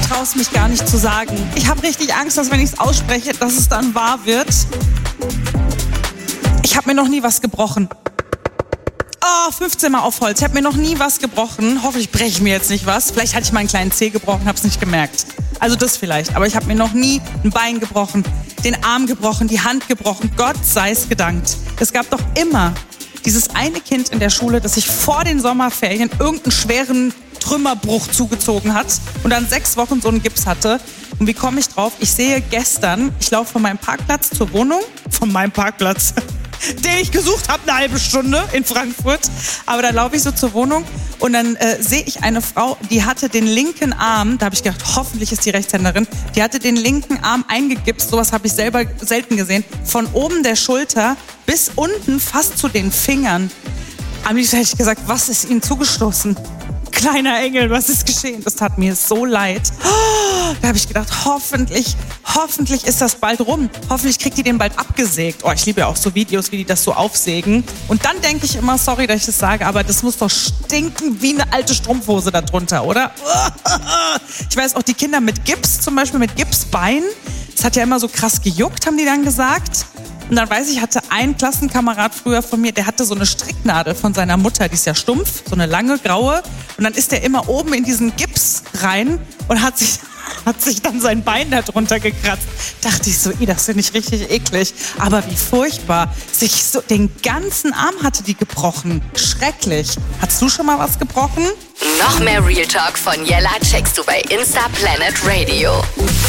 traue es mich gar nicht zu sagen. Ich habe richtig Angst, dass wenn ich es ausspreche, dass es dann wahr wird. Ich habe mir noch nie was gebrochen. 15 Mal auf Holz. Ich habe mir noch nie was gebrochen. Hoffentlich breche ich mir jetzt nicht was. Vielleicht hatte ich mal einen kleinen Zeh gebrochen, habe es nicht gemerkt. Also das vielleicht. Aber ich habe mir noch nie ein Bein gebrochen, den Arm gebrochen, die Hand gebrochen. Gott sei es gedankt. Es gab doch immer dieses eine Kind in der Schule, das sich vor den Sommerferien irgendeinen schweren Trümmerbruch zugezogen hat und dann 6 Wochen so einen Gips hatte. Und wie komme ich drauf? Ich sehe gestern, ich laufe von meinem Parkplatz zur Wohnung, von meinem Parkplatz, den ich gesucht habe, eine halbe Stunde in Frankfurt. Aber da laufe ich so zur Wohnung und dann sehe ich eine Frau, die hatte den linken Arm, da habe ich gedacht, hoffentlich ist die Rechtshänderin, die hatte den linken Arm eingegipst, sowas habe ich selber selten gesehen, von oben der Schulter bis unten fast zu den Fingern. Am liebsten hätte ich gesagt, was ist Ihnen zugestoßen? Kleiner Engel, was ist geschehen? Das tat mir so leid. Da habe ich gedacht, hoffentlich ist das bald rum. Hoffentlich kriegt die den bald abgesägt. Ich liebe ja auch so Videos, wie die das so aufsägen. Und dann denke ich immer, sorry, dass ich das sage, aber das muss doch stinken wie eine alte Strumpfhose da drunter, oder? Ich weiß auch, die Kinder mit Gips, zum Beispiel mit Gipsbein, das hat ja immer so krass gejuckt, haben die dann gesagt. Und dann weiß ich, hatte ein Klassenkamerad früher von mir, der hatte so eine Stricknadel von seiner Mutter, die ist ja stumpf, so eine lange, graue. Und dann ist der immer oben in diesen Gips rein und hat sich dann sein Bein da drunter gekratzt. Dachte ich so, das finde ich richtig eklig. Aber wie furchtbar. Den ganzen Arm hatte die gebrochen. Schrecklich. Hattest du schon mal was gebrochen? Noch mehr Real Talk von Jella checkst du bei Insta Planet Radio.